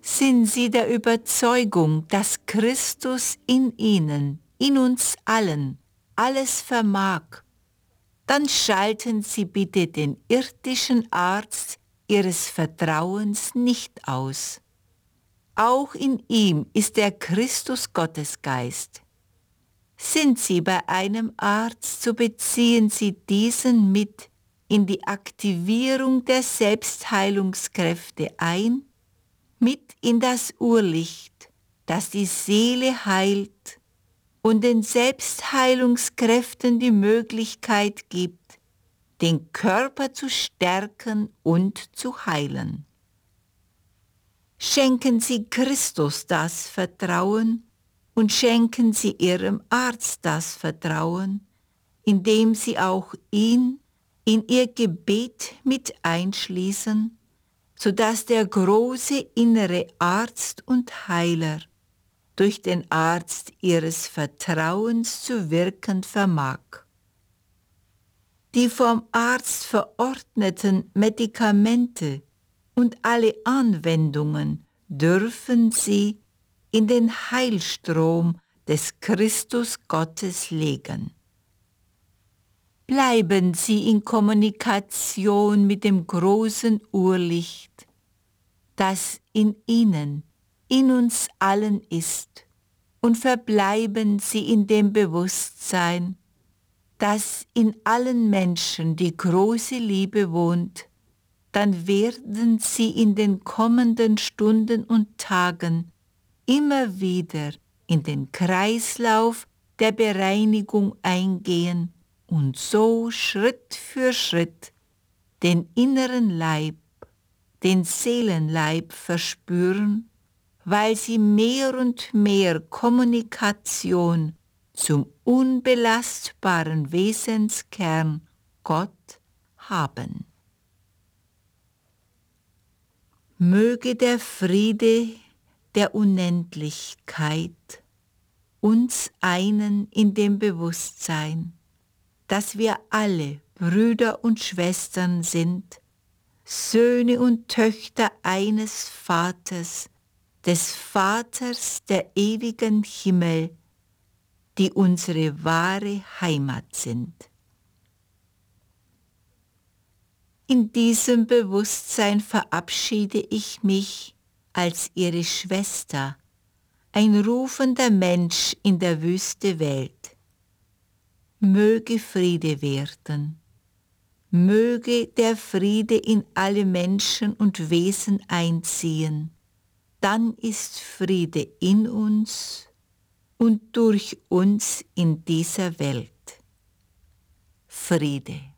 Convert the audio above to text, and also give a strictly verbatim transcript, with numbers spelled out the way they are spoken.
Sind Sie der Überzeugung, dass Christus in Ihnen, in uns allen, alles vermag? Dann schalten Sie bitte den irdischen Arzt Ihres Vertrauens nicht aus. Auch in ihm ist der Christus Gottesgeist. Sind Sie bei einem Arzt, so beziehen Sie diesen mit in die Aktivierung der Selbstheilungskräfte ein, mit in das Urlicht, das die Seele heilt und den Selbstheilungskräften die Möglichkeit gibt, den Körper zu stärken und zu heilen. Schenken Sie Christus das Vertrauen und schenken Sie Ihrem Arzt das Vertrauen, indem Sie auch ihn in Ihr Gebet mit einschließen, sodass der große innere Arzt und Heiler durch den Arzt Ihres Vertrauens zu wirken vermag. Die vom Arzt verordneten Medikamente und alle Anwendungen dürfen Sie in den Heilstrom des Christus Gottes legen. Bleiben Sie in Kommunikation mit dem großen Urlicht, das in Ihnen, in uns allen ist, und verbleiben Sie in dem Bewusstsein, dass in allen Menschen die große Liebe wohnt, dann werden Sie in den kommenden Stunden und Tagen immer wieder in den Kreislauf der Bereinigung eingehen und so Schritt für Schritt den inneren Leib, den Seelenleib verspüren, weil Sie mehr und mehr Kommunikation zum unbelastbaren Wesenskern Gott haben. Möge der Friede der Unendlichkeit uns einen in dem Bewusstsein, dass wir alle Brüder und Schwestern sind, Söhne und Töchter eines Vaters, des Vaters der ewigen Himmel, die unsere wahre Heimat sind. In diesem Bewusstsein verabschiede ich mich als Ihre Schwester, ein rufender Mensch in der Wüste Welt. Möge Friede werden, möge der Friede in alle Menschen und Wesen einziehen, dann ist Friede in uns und durch uns in dieser Welt. Friede.